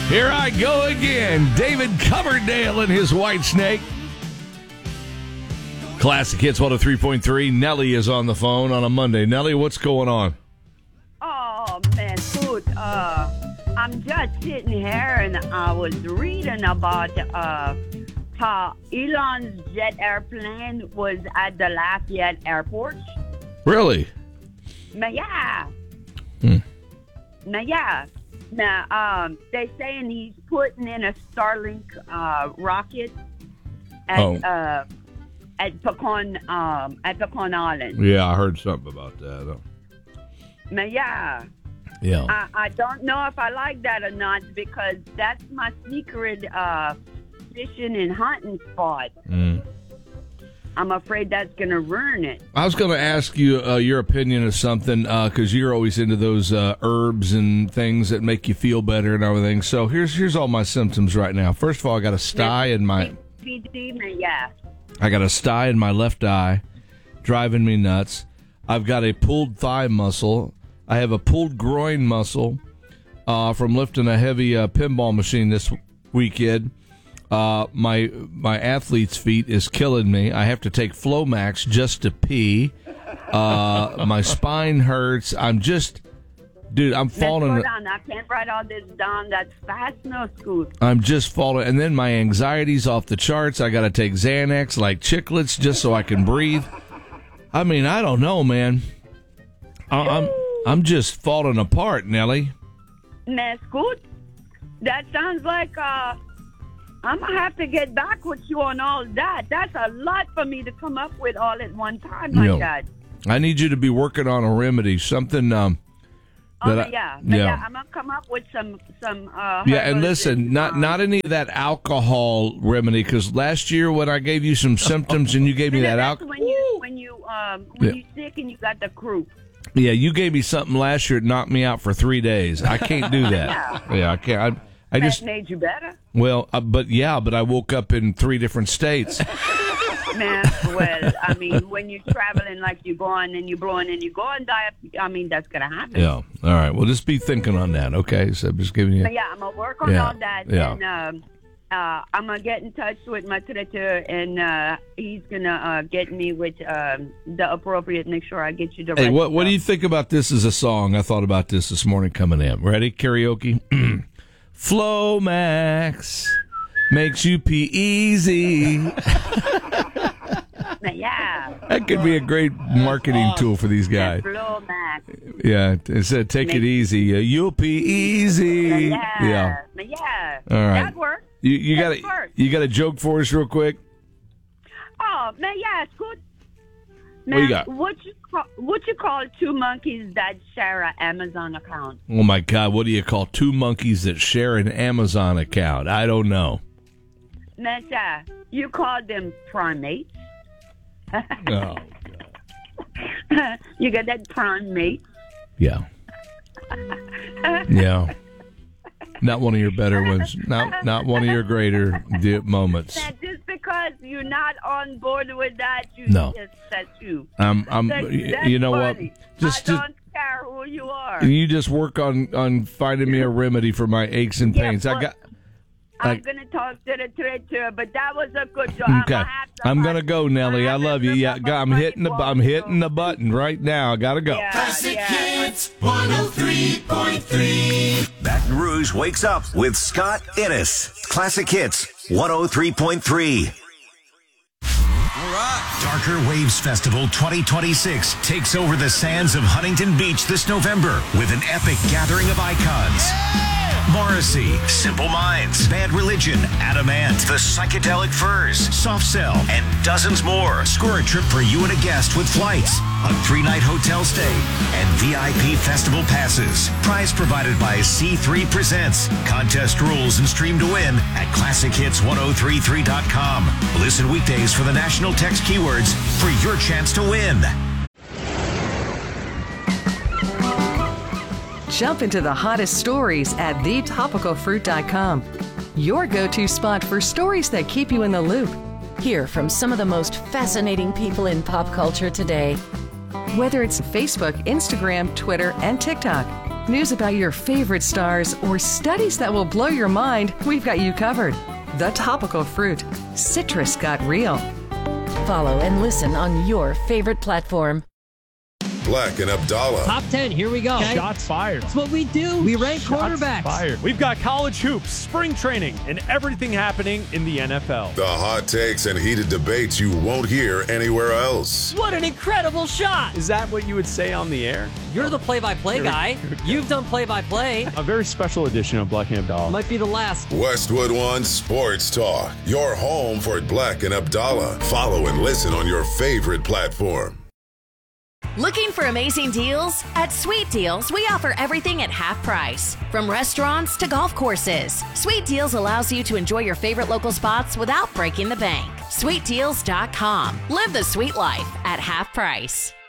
Here I go again. David Coverdale and his White Snake. Classic Hits 103.3. Nellie is on the phone on a Monday. Nellie, what's going on? Oh, man, good. I'm just sitting here and I was reading about how Elon's jet airplane was at the Lafayette Airport. Really? Yeah. Yeah. Now, they're saying he's putting in a Starlink rocket at Pecan Island. Yeah, I heard something about that. Yeah. Yeah. I don't know if I like that or not because that's my secret fishing and hunting spot. I'm afraid that's going to ruin it. I was going to ask you your opinion of something because you're always into those herbs and things that make you feel better and everything. So here's all my symptoms right now. First of all, I got a sty in my... I got a sty in my left eye, driving me nuts. I've got a pulled thigh muscle. I have a pulled groin muscle from lifting a heavy pinball machine this weekend. My athlete's feet is killing me. I have to take Flomax just to pee. My spine hurts. I'm just, dude, I'm falling. Hold on, I can't write all this down. That's fast, no scoot. I'm just falling. And then my anxiety's off the charts. I got to take Xanax like chiclets just so I can breathe. I mean, I don't know, man. I'm just falling apart, Nellie. Man, scoot. That sounds like I'm going to have to get back with you on all that. That's a lot for me to come up with all at one time like that. I need you to be working on a remedy, something I'm going to come up with some and listen, not any of that alcohol remedy, because last year when I gave you some symptoms and you gave me that alcohol. When you're sick and you got the croup. Yeah, you gave me something last year that knocked me out for 3 days. I can't do that. Yeah, I can't. I just made you better. Well, but I woke up in 3 different states. Man, well, I mean, when you're traveling like you're going and you're blowing and you go and die, I mean, that's going to happen. Yeah. All right. Well, just be thinking on that, okay? So I'm just giving you... Yeah, I'm going to work on all that. Yeah. And I'm going to get in touch with my tutor, and he's going to get me with the appropriate, make sure I get you the right Hey, what do you think about this as a song? I thought about this morning coming in. Ready? Karaoke? Flomax makes you pee easy. Yeah. That could be a great marketing tool for these guys. Flomax. Yeah. Instead of take it easy, you'll pee easy. Yeah. All right. That works. You got a joke for us real quick? Oh, man, yeah, it's good. Man, what you got? What you call 2 monkeys that share an Amazon account? Oh, my God. What do you call 2 monkeys that share an Amazon account? I don't know. Man, you call them primates. Oh, God. You got that primate? Yeah. Yeah. Not one of your better ones. Not one of your greater moments. Just because you're not on board with that, that's you. You know funny. What? I don't care who you are. You just work on finding me a remedy for my aches and pains. I'm going to talk to the director, but that was a good job. Okay. I'm going to go, Nellie. I love you. Yeah, I'm hitting the button right now. I got to go. Classic Hits 103.3. Baton Rouge wakes up with Scott Innes. Classic Hits 103.3. All right. Darker Waves Festival 2026 takes over the sands of Huntington Beach this November with an epic gathering of icons. Morrissey, Simple Minds, Bad Religion, Adamant, The Psychedelic Furs, Soft Cell, and dozens more. Score a trip for you and a guest with flights, a 3-night hotel stay, and VIP festival passes. Prize provided by C3 Presents. Contest rules and stream to win at ClassicHits1033.com. Listen weekdays for the national text keywords for your chance to win. Jump into the hottest stories at thetopicalfruit.com. Your go-to spot for stories that keep you in the loop. Hear from some of the most fascinating people in pop culture today. Whether it's Facebook, Instagram, Twitter, and TikTok. News about your favorite stars or studies that will blow your mind, we've got you covered. The Topical Fruit. Citrus got real. Follow and listen on your favorite platform. Black and Abdallah. Top 10, here we go. Okay. Shots fired. That's what we do. We rank quarterbacks. Fired. We've got college hoops, spring training, and everything happening in the NFL. The hot takes and heated debates you won't hear anywhere else. What an incredible shot. Is that what you would say on the air? You're the play-by-play guy. You've done play-by-play. A very special edition of Black and Abdallah. Might be the last. Westwood One Sports Talk. Your home for Black and Abdallah. Follow and listen on your favorite platform. Looking for amazing deals? At Sweet Deals, we offer everything at half price. From restaurants to golf courses, Sweet Deals allows you to enjoy your favorite local spots without breaking the bank. SweetDeals.com. Live the sweet life at half price.